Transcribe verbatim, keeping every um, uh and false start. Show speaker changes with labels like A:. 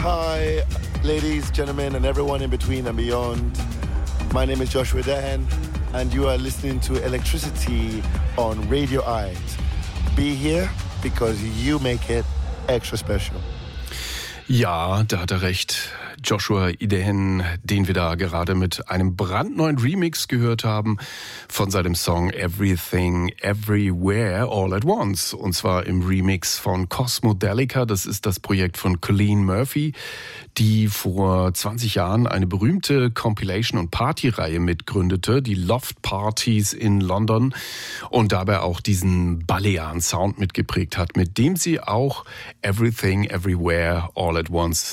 A: Hi, ladies, gentlemen, and everyone in between and beyond. My name is Joshua Dehan, and you are listening to Electricity on Radio Eye. Be here because you make it extra special.
B: Ja, da hat er recht. Joshua Idehen, den wir da gerade mit einem brandneuen Remix gehört haben von seinem Song Everything, Everywhere, All at Once. Und zwar im Remix von Cosmodelica. Das ist das Projekt von Colleen Murphy, die vor zwanzig Jahren eine berühmte Compilation- und Partyreihe mitgründete, die Loft Parties in London, und dabei auch diesen Balearen Sound mitgeprägt hat, mit dem sie auch Everything, Everywhere, All at Once